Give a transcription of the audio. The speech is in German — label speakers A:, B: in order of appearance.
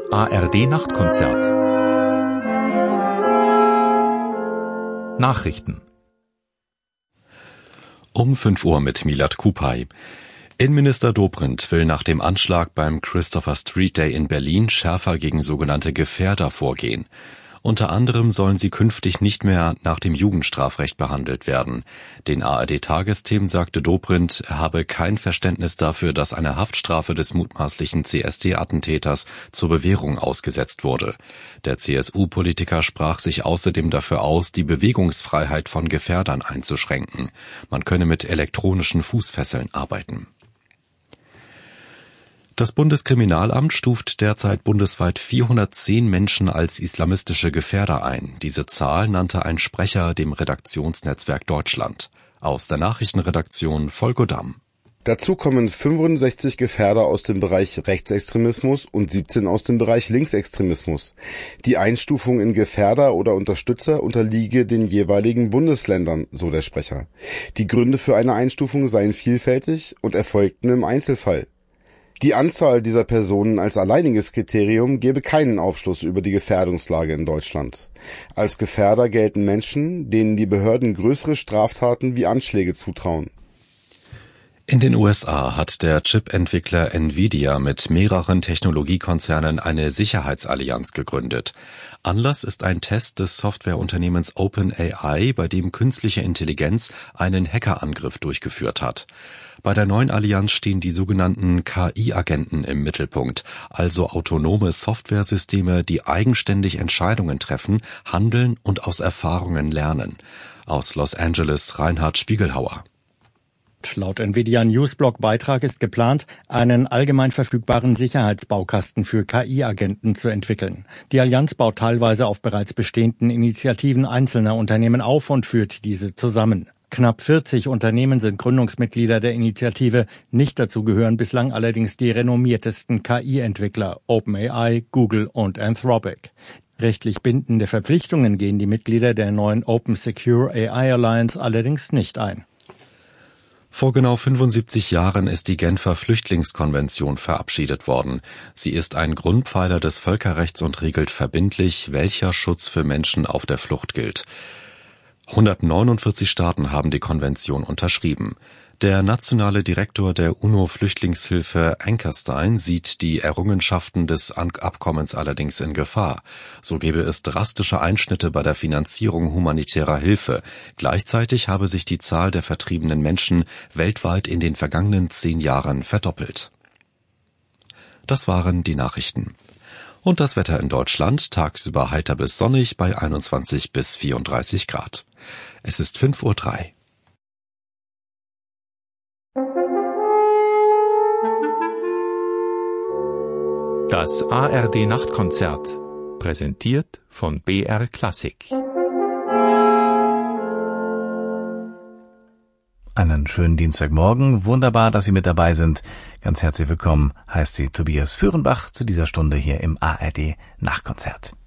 A: ARD Nachtkonzert. Nachrichten. Um 5 Uhr mit Milad Kupay. Innenminister Dobrindt will nach dem Anschlag beim Christopher Street Day in Berlin schärfer gegen sogenannte Gefährder vorgehen. Unter anderem sollen sie künftig nicht mehr nach dem Jugendstrafrecht behandelt werden. Den ARD-Tagesthemen sagte Dobrindt, er habe kein Verständnis dafür, dass eine Haftstrafe des mutmaßlichen CSD-Attentäters zur Bewährung ausgesetzt wurde. Der CSU-Politiker sprach sich außerdem dafür aus, die Bewegungsfreiheit von Gefährdern einzuschränken. Man könne mit elektronischen Fußfesseln arbeiten. Das Bundeskriminalamt stuft derzeit bundesweit 410 Menschen als islamistische Gefährder ein. Diese Zahl nannte ein Sprecher dem Redaktionsnetzwerk Deutschland. Aus der Nachrichtenredaktion Volker Damm.
B: Dazu kommen 65 Gefährder aus dem Bereich Rechtsextremismus und 17 aus dem Bereich Linksextremismus. Die Einstufung in Gefährder oder Unterstützer unterliege den jeweiligen Bundesländern, so der Sprecher. Die Gründe für eine Einstufung seien vielfältig und erfolgten im Einzelfall. Die Anzahl dieser Personen als alleiniges Kriterium gebe keinen Aufschluss über die Gefährdungslage in Deutschland. Als Gefährder gelten Menschen, denen die Behörden größere Straftaten wie Anschläge zutrauen.
A: In den USA hat der Chip-Entwickler Nvidia mit mehreren Technologiekonzernen eine Sicherheitsallianz gegründet. Anlass ist ein Test des Softwareunternehmens OpenAI, bei dem künstliche Intelligenz einen Hackerangriff durchgeführt hat. Bei der neuen Allianz stehen die sogenannten KI-Agenten im Mittelpunkt, also autonome Softwaresysteme, die eigenständig Entscheidungen treffen, handeln und aus Erfahrungen lernen. Aus Los Angeles Reinhard Spiegelhauer.
C: Laut Nvidia Newsblog-Beitrag ist geplant, einen allgemein verfügbaren Sicherheitsbaukasten für KI-Agenten zu entwickeln. Die Allianz baut teilweise auf bereits bestehenden Initiativen einzelner Unternehmen auf und führt diese zusammen. Knapp 40 Unternehmen sind Gründungsmitglieder der Initiative. Nicht dazu gehören bislang allerdings die renommiertesten KI-Entwickler OpenAI, Google und Anthropic. Rechtlich bindende Verpflichtungen gehen die Mitglieder der neuen Open Secure AI Alliance allerdings nicht ein.
A: Vor genau 75 Jahren ist die Genfer Flüchtlingskonvention verabschiedet worden. Sie ist ein Grundpfeiler des Völkerrechts und regelt verbindlich, welcher Schutz für Menschen auf der Flucht gilt. 149 Staaten haben die Konvention unterschrieben. Der nationale Direktor der UNO-Flüchtlingshilfe Ankerstein sieht die Errungenschaften des Abkommens allerdings in Gefahr. So gebe es drastische Einschnitte bei der Finanzierung humanitärer Hilfe. Gleichzeitig habe sich die Zahl der vertriebenen Menschen weltweit in den vergangenen 10 Jahren verdoppelt. Das waren die Nachrichten. Und das Wetter in Deutschland, tagsüber heiter bis sonnig bei 21 bis 34 Grad. Es ist 5:03 Uhr.
D: Das ARD Nachtkonzert, präsentiert von BR Klassik.
E: Einen schönen Dienstagmorgen, wunderbar, dass Sie mit dabei sind. Ganz herzlich willkommen, heißt Sie Tobias Führenbach zu dieser Stunde hier im ARD Nachtkonzert.